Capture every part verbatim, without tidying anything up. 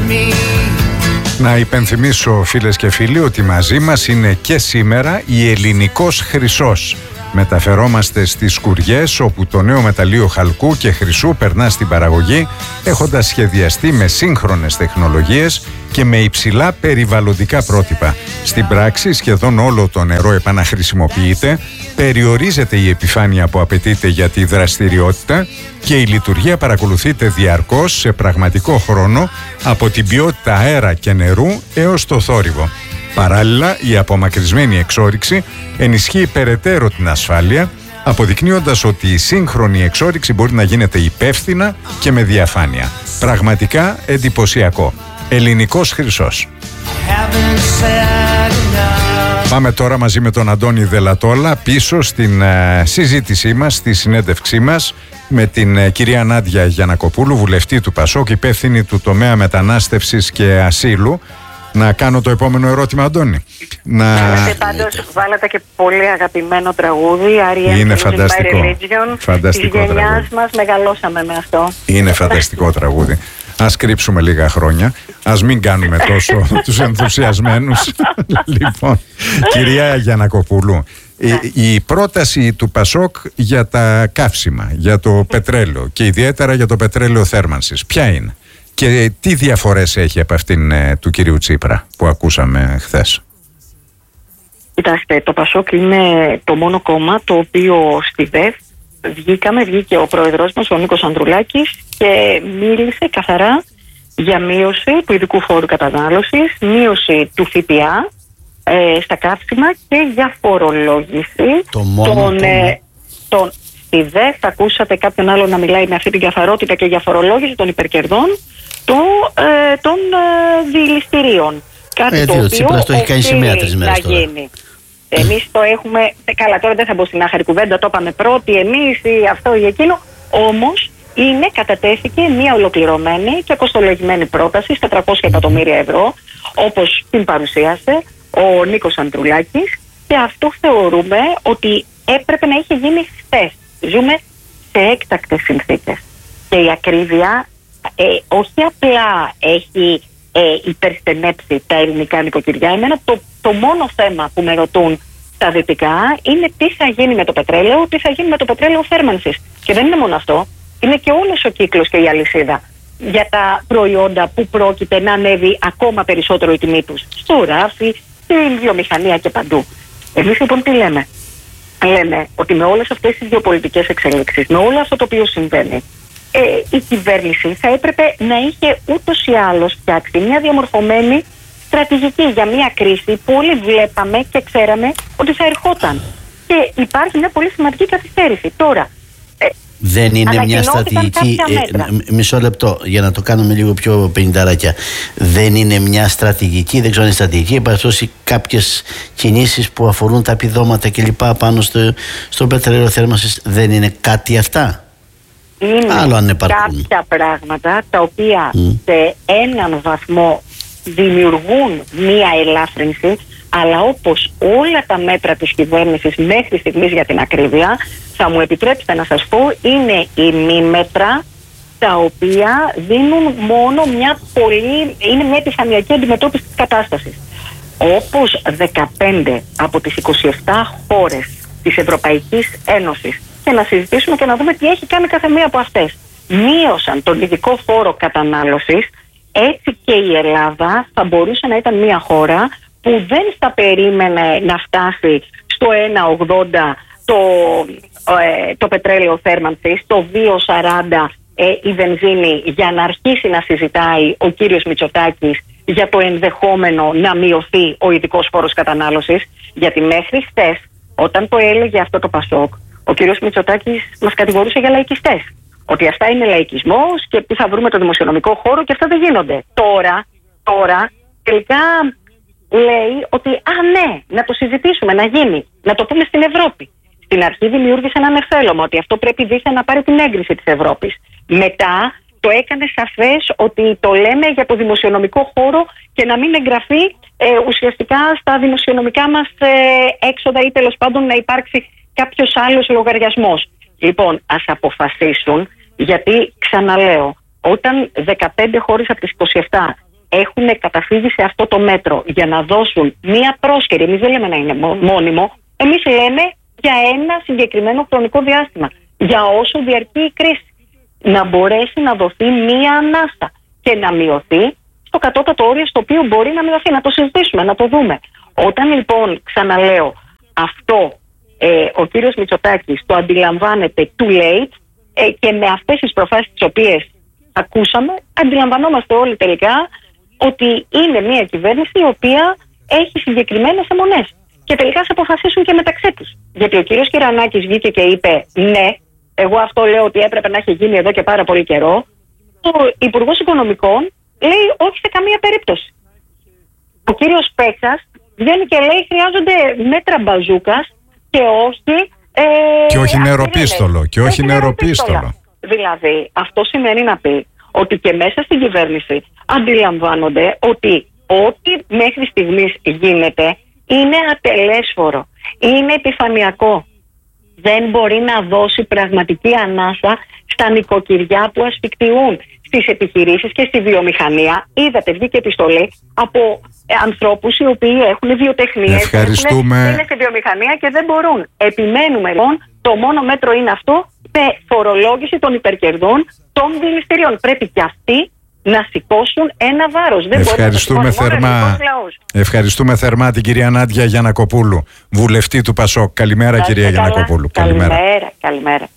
Να υπενθυμίσω, φίλες και φίλοι, ότι μαζί μας είναι και σήμερα η Ελληνικός Χρυσός. Μεταφερόμαστε στις Σκουριές, όπου το νέο μεταλλείο χαλκού και χρυσού περνά στην παραγωγή, έχοντας σχεδιαστεί με σύγχρονες τεχνολογίες και με υψηλά περιβαλλοντικά πρότυπα. Στην πράξη, σχεδόν όλο το νερό επαναχρησιμοποιείται, περιορίζεται η επιφάνεια που απαιτείται για τη δραστηριότητα και η λειτουργία παρακολουθείται διαρκώς σε πραγματικό χρόνο, από την ποιότητα αέρα και νερού έως το θόρυβο. Παράλληλα, η απομακρυσμένη εξόρυξη ενισχύει περαιτέρω την ασφάλεια, αποδεικνύοντας ότι η σύγχρονη εξόρυξη μπορεί να γίνεται υπεύθυνα και με διαφάνεια. Πραγματικά εντυπωσιακό. Ελληνικός Χρυσός. Πάμε τώρα μαζί με τον Αντώνη Δελατόλα πίσω στην ε, συζήτησή μας, στη συνέντευξή μας με την ε, κυρία Νάντια Γιαννακοπούλου, βουλευτή του Πασόκ, υπεύθυνη του τομέα μετανάστευσης και ασύλου. Να κάνω το επόμενο ερώτημα, Αντώνη. Να... Πάντως βάλατε και πολύ αγαπημένο τραγούδι, Άρια. Είναι φανταστικό. Φανταστικό της γενιάς μας μεγαλώσαμε με αυτό. Είναι φανταστικό τραγούδι. Ας κρύψουμε λίγα χρόνια. Ας μην κάνουμε τόσο τους ενθουσιασμένους. Λοιπόν, κυρία Γιαννακοπούλου, η, η πρόταση του Πασόκ για τα καύσιμα, για το πετρέλαιο και ιδιαίτερα για το πετρέλαιο θέρμανσης, ποια είναι? Και τι διαφορές έχει από αυτήν ε, του κυρίου Τσίπρα που ακούσαμε χθες? Κοιτάξτε, το Πασόκ είναι το μόνο κόμμα το οποίο στη ΔΕΦ βγήκαμε, βγήκε ο πρόεδρος μας, ο Νίκος Ανδρουλάκης, και μίλησε καθαρά για μείωση του ειδικού φόρου κατανάλωσης, μείωση του ΦΠΑ ε, στα καύσιμα και για φορολόγηση το μόνο των, ε, των, στη ΔΕΦ ακούσατε κάποιον άλλο να μιλάει με αυτή την καθαρότητα και για φορολόγηση των υπερκερδών το, ε, των ε, διηληστηρίων. Κάτι ε, το οποίο Τσίπρας το έχει κάνει σημαία τρεις μέρες τώρα. Γίνει. Εμείς το έχουμε, καλά τώρα δεν θα μπω στην άχαρη κουβέντα, το είπαμε πρώτοι εμείς ή αυτό ή εκείνο, όμως είναι, κατατέθηκε μια ολοκληρωμένη και κοστολογημένη πρόταση στα τριακόσια εκατομμύρια ευρώ, όπως την παρουσίασε ο Νίκος Ανδρουλάκης, και αυτό θεωρούμε ότι έπρεπε να είχε γίνει χθες. Ζούμε σε έκτακτες συνθήκες και η ακρίβεια ε, όχι απλά έχει ε, υπερστενέψει τα ελληνικά νοικοκυριά. Εμένα το, το μόνο θέμα που με ρωτούν στα δυτικά είναι τι θα γίνει με το πετρέλαιο, τι θα γίνει με το πετρέλαιο θέρμανσης. Και δεν είναι μόνο αυτό, είναι και όλος ο κύκλος και η αλυσίδα για τα προϊόντα που πρόκειται να ανέβει ακόμα περισσότερο η τιμή τους στο ράφι, στην βιομηχανία και παντού. Εμείς λοιπόν τι λέμε? Λέμε ότι με όλες αυτές τις γεωπολιτικές εξελίξεις, με όλο αυτό το οποίο συμβαίνει, ε, η κυβέρνηση θα έπρεπε να είχε ούτως ή άλλως φτιάξει μια διαμορφωμένη στρατηγική για μια κρίση που όλοι βλέπαμε και ξέραμε ότι θα ερχόταν. Και υπάρχει μια πολύ σημαντική καθυστέρηση. Τώρα, ε, δεν είναι μια στρατηγική, ε, μισό λεπτό για να το κάνουμε λίγο πιο πενηνταράκια, δεν είναι μια στρατηγική, δεν ξέρω αν είναι στρατηγική, επαρχώς κάποιες κινήσεις που αφορούν τα επιδόματα κλπ. Πάνω στο, στο πετρέλαιο θέρμανσης, δεν είναι κάτι αυτά? Είναι άλλο αν υπάρχουν κάποια πράγματα τα οποία mm. σε έναν βαθμό δημιουργούν μία ελάφρυνση, αλλά όπως όλα τα μέτρα της κυβέρνησης μέχρι στιγμής για την ακρίβεια, θα μου επιτρέψετε να σας πω, είναι ημίμετρα τα οποία δίνουν μόνο μια πολύ, είναι μια επιφανειακή αντιμετώπιση της κατάστασης. Όπως δεκαπέντε από τις είκοσι επτά χώρες της Ευρωπαϊκής Ένωσης, και να συζητήσουμε και να δούμε τι έχει κάνει κάθε μία από αυτές, μείωσαν τον ειδικό φόρο κατανάλωσης, έτσι και η Ελλάδα θα μπορούσε να ήταν μια χώρα που δεν θα περίμενε να φτάσει στο ένα ογδόντα το, ε, το πετρέλαιο θέρμανσης, το δύο σαράντα ε, η βενζίνη, για να αρχίσει να συζητάει ο κύριος Μητσοτάκης για το ενδεχόμενο να μειωθεί ο ειδικός φόρος κατανάλωσης. Γιατί μέχρι χθες, όταν το έλεγε αυτό το Πασόκ, ο κύριος Μητσοτάκης μας κατηγορούσε για λαϊκιστές. Ότι αυτά είναι λαϊκισμός και πού θα βρούμε το δημοσιονομικό χώρο και αυτά δεν γίνονται. Τώρα, τώρα τελικά λέει ότι α ναι, να το συζητήσουμε, να γίνει, να το πούμε στην Ευρώπη. Στην αρχή δημιούργησε έναν ευθέλωμα ότι αυτό πρέπει δίθεν να πάρει την έγκριση της Ευρώπης. Μετά το έκανε σαφές ότι το λέμε για το δημοσιονομικό χώρο και να μην εγγραφεί ε, ουσιαστικά στα δημοσιονομικά μας ε, έξοδα ή τέλος πάντων να υπάρξει κάποιος άλλος λογαριασμός. Λοιπόν, ας αποφασίσουν, γιατί ξαναλέω, όταν δεκαπέντε χώρες από τις είκοσι επτά έχουν καταφύγει σε αυτό το μέτρο για να δώσουν μία πρόσκαιρη, εμείς δεν λέμε να είναι μόνιμο, εμείς λέμε για ένα συγκεκριμένο χρονικό διάστημα, για όσο διαρκεί η κρίση, να μπορέσει να δοθεί μία ανάσα και να μειωθεί στο κατώτατο όριο στο οποίο μπορεί να μειωθεί, να το συζητήσουμε, να το δούμε. Όταν λοιπόν, ξαναλέω, αυτό ε, ο κύριος Μητσοτάκης το αντιλαμβάνεται too late ε, και με αυτές τις προφάσεις τις οποίες ακούσαμε, αντιλαμβανόμαστε όλοι τελικά ότι είναι μια κυβέρνηση η οποία έχει συγκεκριμένες αιμονές και τελικά θα αποφασίσουν και μεταξύ τους. Γιατί ο κύριος Κυρανάκης βγήκε και είπε ναι, εγώ αυτό λέω ότι έπρεπε να έχει γίνει εδώ και πάρα πολύ καιρό. Ο Υπουργός Οικονομικών λέει όχι σε καμία περίπτωση. Ο κύριος Πέτσας βγαίνει και λέει χρειάζονται μέτρα μπαζούκας και όχι ε, και όχι νεροπίστολο και όχι νεροπίστολο. Δηλαδή αυτό σημαίνει να πει ότι και μέσα στην κυβέρνηση αντιλαμβάνονται ότι ό,τι μέχρι στιγμής γίνεται είναι ατελέσφορο, είναι επιφανειακό. Δεν μπορεί να δώσει πραγματική ανάσα στα νοικοκυριά που ασφικτιούν, στις επιχειρήσεις και στη βιομηχανία. Είδατε, βγήκε επιστολή από ανθρώπους οι οποίοι έχουν βιοτεχνίες, Ευχαριστούμε. είναι στη βιομηχανία και δεν μπορούν. Επιμένουμε λοιπόν, το μόνο μέτρο είναι αυτό, με φορολόγηση των υπερκερδών των δηληστηρίων. Πρέπει και αυτοί να σηκώσουν ένα βάρος. Δεν Ευχαριστούμε θερμά. Ευχαριστούμε θερμά την κυρία Νάντια Γιαννακοπούλου, βουλευτή του Πασόκ. Καλημέρα, κυρία καλά. Γιαννακοπούλου. Καλημέρα. Καλημέρα. Καλημέρα.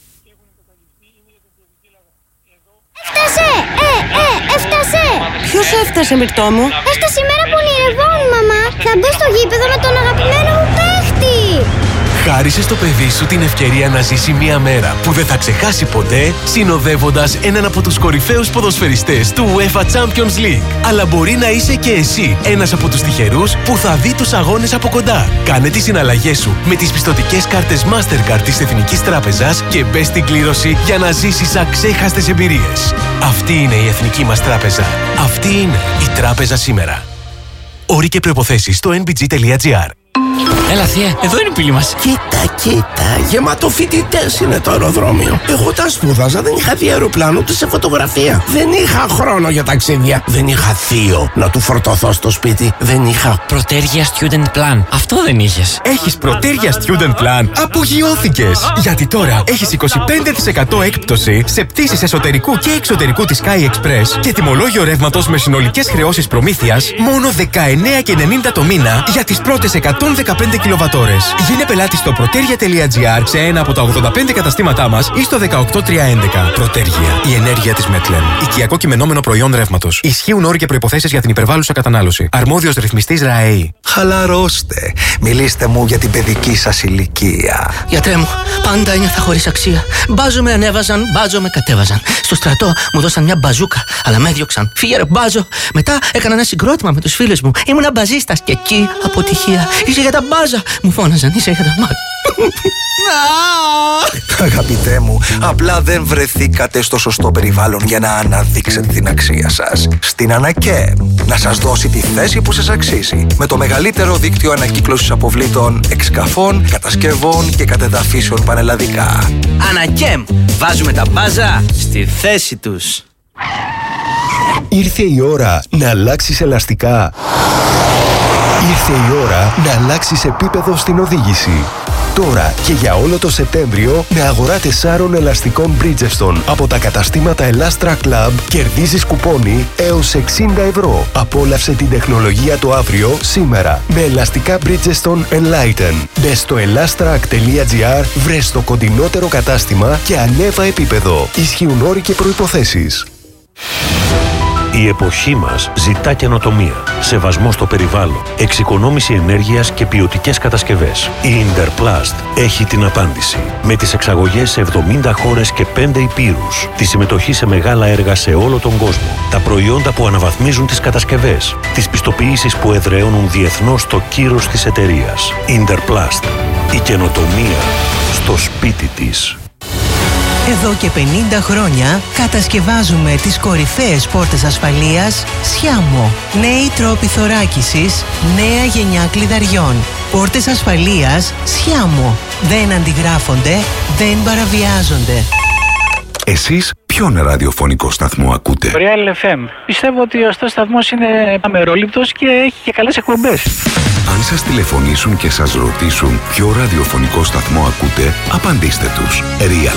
Έφτασε! Ε, ε, έφτασε! Ποιος έφτασε, Μυρτώ μου? Έφτασε η μέρα που ονειρευόμουν, μαμά. Θα μπω στο γήπεδο με τον αγαπημένο μου παίχτη. Χάρισε στο παιδί σου την ευκαιρία να ζήσει μια μέρα που δεν θα ξεχάσει ποτέ, συνοδεύοντας έναν από τους κορυφαίους ποδοσφαιριστές του UEFA Champions League. Αλλά μπορεί να είσαι και εσύ ένας από τους τυχερούς που θα δει τους αγώνες από κοντά. Κάνε τις συναλλαγές σου με τις πιστωτικές κάρτες Mastercard της Εθνικής Τράπεζας και μπες στην κλήρωση για να ζήσεις αξέχαστες εμπειρίες. Αυτή είναι η Εθνική μας Τράπεζα. Αυτή είναι η Τράπεζα σήμερα. Όροι και προϋποθέσεις στο εν μπι τζι τελεία τζι άρ. Έλα θεία, εδώ είναι η πύλη μας. Κοίτα, κοίτα, γεμάτο φοιτητές είναι το αεροδρόμιο. Εγώ τα σπούδαζα, δεν είχα δει αεροπλάνο ούτε σε φωτογραφία. Δεν είχα χρόνο για ταξίδια. Δεν είχα θείο να του φορτωθώ στο σπίτι. Δεν είχα Πρωτέργεια Student Plan. Αυτό δεν είχες. Έχεις Πρωτέργεια Student Plan. Απογειώθηκες. Γιατί τώρα έχεις είκοσι πέντε τοις εκατό έκπτωση σε πτήσεις εσωτερικού και εξωτερικού της Sky Express και τιμολόγιο ρεύματος με συνολικές χρεώσεις προμήθειας μόνο δεκαεννέα και ενενήντα το μήνα για τις πρώτες εκατόν δεκαπέντε κιλοβατόρες. Γίνε πελάτη στο πρωτέργεια τελεία τζι άρ σε ένα από τα ογδόντα πέντε καταστήματά μας ή στο δεκαοκτώ τριακόσια έντεκα. Πρωτέργεια. Η ενέργεια της Μέτλεν. Οικιακό κειμενόμενο προϊόν ρεύματος. Ισχύουν όροι και προϋποθέσεις για την υπερβάλλουσα κατανάλωση. Αρμόδιος ρυθμιστής ΡΑΕΗ. Χαλαρώστε. Μιλήστε μου για την παιδική σας ηλικία. Γιατρέ μου, πάντα ένιωθα χωρίς αξία. Μπάζο με ανέβαζαν, μπάζο με κατέβαζαν. Στο στρατό μου δώσαν μια μπαζούκα, αλλά με έδιωξαν. Φύγε ρε μπάζο. Μετά έκανα ένα συγκρότημα με τους φίλους μου. Ήμουνα μπαζίστας και εκεί αποτυχία. Είσαι για τα μπάζα. Μου φώναζαν, είσαι για τα μάτια. Αγαπητέ μου, απλά δεν βρεθήκατε στο σωστό περιβάλλον για να αναδείξετε την αξία σας. Στην ΑΝΑΚΕΜ, να σας δώσει τη θέση που σας αξίζει. Με το μεγαλύτερο δίκτυο ανακύκλωσης αποβλήτων, εξκαφών, κατασκευών και κατεδαφίσεων πανελλαδικά. ΑΝΑΚΕΜ, βάζουμε τα μπάζα στη θέση τους. Ήρθε η ώρα να αλλάξεις ελαστικά. Ήρθε η ώρα να αλλάξεις επίπεδο στην οδήγηση. Τώρα και για όλο το Σεπτέμβριο με αγορά τεσσάρων ελαστικών Bridgestone από τα καταστήματα Elastra Club κερδίζεις κουπόνι έως εξήντα ευρώ. Απόλαυσε την τεχνολογία το αύριο σήμερα με ελαστικά Bridgestone Enlighten. Μπες στο ελάστρακ τελεία τζι άρ, βρες το κοντινότερο κατάστημα και ανέβα επίπεδο. Ισχύουν όροι και προϋποθέσεις. Η εποχή μας ζητά καινοτομία, σεβασμό στο περιβάλλον, εξοικονόμηση ενέργειας και ποιοτικές κατασκευές. Η Interplast έχει την απάντηση. Με τις εξαγωγές σε εβδομήντα χώρες και πέντε υπήρους, τη συμμετοχή σε μεγάλα έργα σε όλο τον κόσμο, τα προϊόντα που αναβαθμίζουν τις κατασκευές, τις πιστοποιήσεις που εδραιώνουν διεθνώς το κύρος της εταιρείας. Interplast. Η καινοτομία στο σπίτι της. Εδώ και πενήντα χρόνια κατασκευάζουμε τις κορυφαίες πόρτες ασφαλείας Σιάμο. Νέοι τρόποι θωράκισης, νέα γενιά κλειδαριών. Πόρτες ασφαλείας Σιάμο. Δεν αντιγράφονται, δεν παραβιάζονται. Εσείς ποιον ραδιοφωνικό σταθμό ακούτε? Real εφ εμ. Πιστεύω ότι ο σταθμός είναι αμερόληπτος και έχει και καλές εκπομπές. Αν σας τηλεφωνήσουν και σας ρωτήσουν ποιο ραδιοφωνικό σταθμό ακούτε, απαντήστε τους. Real